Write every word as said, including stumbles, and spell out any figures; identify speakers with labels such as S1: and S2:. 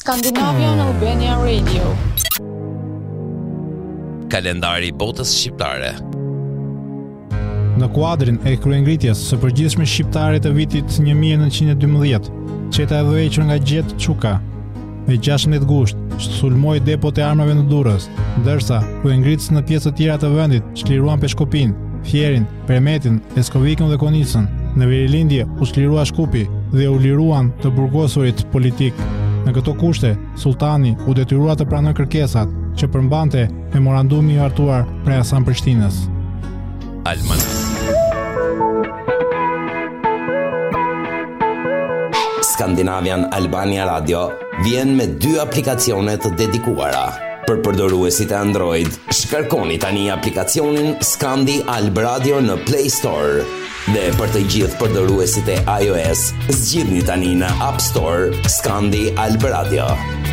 S1: Scandinavian Albania Radio.
S2: Kalendari i botës shqiptare.
S3: Në kuadrin e kryengritjes së përgjithshme shqiptare të vitit një mijë e nëntëqind e dymbëdhjetë, qeta e dhëhequr nga Gjet Çuka me gjashtëmbëdhjetë gusht sulmoi depot e armave në Durrës, ndërsa kryengritës në pjesë të tjera të vendit çliruan Peshkopin, Fierin, Permetin, Leskovikën dhe Konicën. Në Verilindje u çlirua Shkupi dhe u liruan të burgosurit politik. Në këto kushte, sultani u detyrua të pranojë kërkesat që përmbante memorandumi i hartuar prej Hasan Prishtinës.
S2: Alman.
S4: Scandinavian Albania Radio vjen me dy aplikacione të dedikuara. Për përdoruesit e Android, shkarkoni tani aplikacionin Scandi Alb Radio në Play Store. Dhe për të gjithë përdoruesit e iOS, zgjidhni tani në App Store Scandi Alb Radio.